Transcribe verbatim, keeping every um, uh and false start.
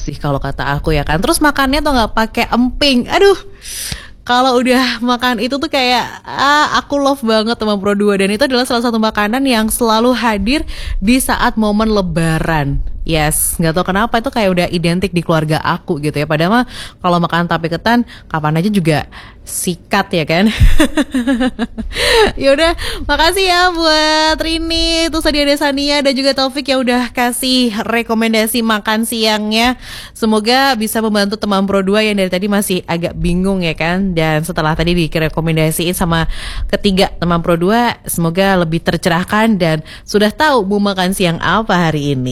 sih kalau kata aku ya kan. Terus makannya tuh nggak pakai emping. Aduh, kalau udah makan itu tuh kayak ah, aku love banget Temam Pro dua. Dan itu adalah salah satu makanan yang selalu hadir di saat momen lebaran. Yes, nggak tahu kenapa itu kayak udah identik di keluarga aku gitu ya. Padahal mah kalau makan tape ketan kapan aja juga sikat ya kan. Ya udah, makasih ya buat Rini, terus tadi ada Sania dan juga Taufik yang udah kasih rekomendasi makan siangnya. Semoga bisa membantu Temam Pro dua yang dari tadi masih agak bingung ya kan. Dan setelah tadi direkomendasiin sama ketiga Temam Pro dua, semoga lebih tercerahkan dan sudah tahu mau makan siang apa hari ini.